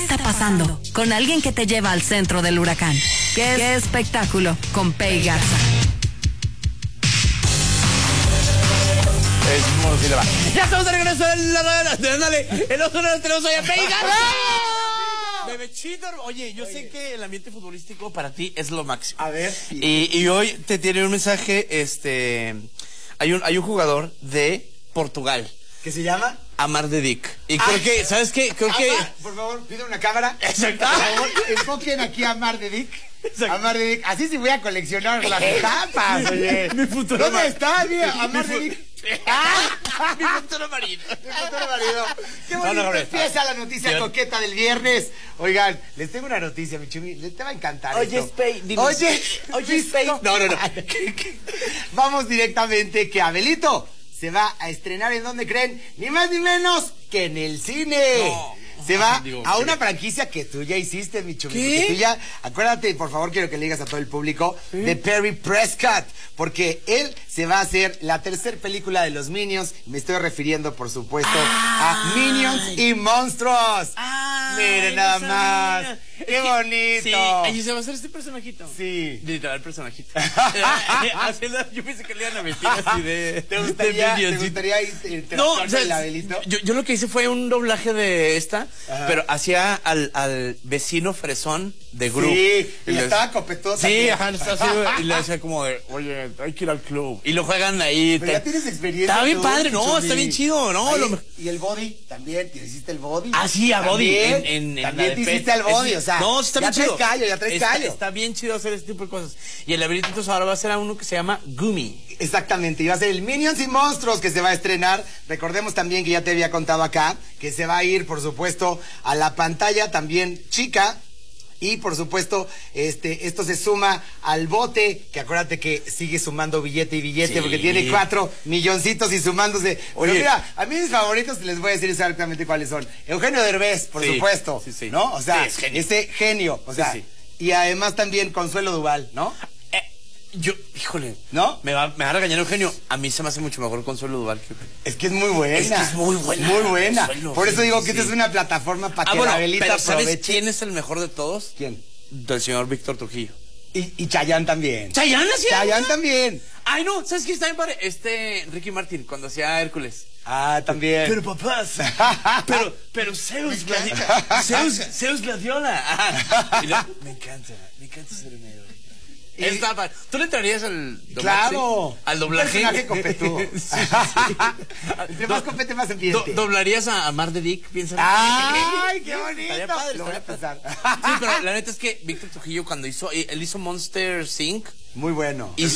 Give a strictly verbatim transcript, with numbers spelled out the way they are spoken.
está pasando? Con alguien que te lleva al centro del huracán. ¿Qué, ¿Qué espectáculo? Con Pei Garza. Ya estamos de regreso en la radio. Dale, el otro lado tenemos hoy a Pei Garza. Bebechito, oye, yo Oye. sé que el ambiente futbolístico para ti es lo máximo. A ver. Y, y hoy te tiene un mensaje, este, hay un, hay un jugador de Portugal. ¿Qué se llama? Amar de Dick. Y ah, creo que, ¿sabes qué? Creo Amar, que... por favor, pide una cámara. Exacto. Por favor, enfoquen aquí a Amar de Dick. Exacto. Amar de Dick. Así sí voy a coleccionar las tapas, oye. Mi futuro ¿Dónde está? Mira, Amar de Dick. ¡Ah! Mi futuro marido. Mi futuro marido. Qué bonito no, no, no, empieza la noticia Dios. coqueta del viernes. Oigan, les tengo una noticia, mi chumi. Les te va a encantar. Oye, Spey, dime. Oye, oye, Spey. No, no, no. Vamos directamente que Abelito se va a estrenar, ¿en dónde creen? Ni más ni menos que en el cine. No. Se va Digo, a una franquicia que tú ya hiciste, mi chumi. ¿Qué? Tú ya, acuérdate, por favor, quiero que le digas a todo el público, ¿sí? de Perry Prescott, porque él se va a hacer la tercera película de los Minions. Me estoy refiriendo, por supuesto, ah, a Minions y Monstruos. Ah, miren nada más. Mira. ¡Qué bonito! Sí, y se va a hacer este personajito. Sí. Literal, personajito. Yo pensé que le iban a meter así de... ¿Te gustaría, ¿te gustaría interactuar no, con o sea, el Abelito? Yo, yo lo que hice fue un doblaje de esta, ajá, pero hacía al, al vecino fresón de Gru. Sí, y, y les... estaba copetosa. Sí, ajá, estaba así, y le decía como de, oye, hay que ir al club. Y lo juegan ahí. Pero te... ya tienes experiencia. Está bien tú, padre, no, Chumi. está bien chido, ¿no? Ahí, lo... Y el body también, ¿te hiciste el body? Ah, sí, a body. También, en, en, también en te hiciste el body, es, o sea. No, está bien chido. Ya traes callo, ya traes está, callo. Está bien chido hacer este tipo de cosas. Y el Abelito entonces ahora va a ser a uno que se llama Gumi. Exactamente, y va a ser el Minions y Monstruos que se va a estrenar. Recordemos también que ya te había contado acá que se va a ir, por supuesto, a la pantalla también chica. Y por supuesto, este, esto se suma al bote, que acuérdate que sigue sumando billete y billete, sí, porque tiene cuatro milloncitos y sumándose. Oye, pero mira, a mí mis favoritos les voy a decir exactamente cuáles son. Eugenio Derbez, por sí, supuesto, sí, sí. ¿no? O sea, sí, es genio. ese genio, o sea, sí, sí. Y además también Consuelo Duval, ¿no? Eh, yo, híjole, ¿no? Me va, me va a regañar Eugenio. A mí se me hace mucho mejor Consuelo Duval que... Es que es muy buena. Es que es muy buena. Muy buena. Consuelo, por eso sí, digo sí, que esta sí. es una plataforma para ah, que bueno, la Abelita pero aproveche. ¿sabes quién es el mejor de todos? ¿Quién? Del señor Víctor Trujillo. Y, y Chayanne también. ¿Chayanne hacía? Chayanne también. Ay, no, ¿sabes quién está bien padre? Este, Ricky Martin, cuando hacía Hércules. Ah, también. Pero papás, pero, pero Zeus, gladi Zeus, Zeus Gladiola. Ah, la, me encanta, me encanta ser un héroe. Y, está, ¿tú le entrarías al doblaje? Claro. ¿Al doblaje? Un personaje copetudo. Sí, sí. Entre más copete, más ambiente. Do, ¿Doblarías a, a Mar de Dick? Piensa. ¡Ay, qué bonito! Estaría padre, lo voy a padre. pensar. Sí, pero la neta es que Víctor Trujillo cuando hizo, él hizo Monster incorporated. Muy bueno. Y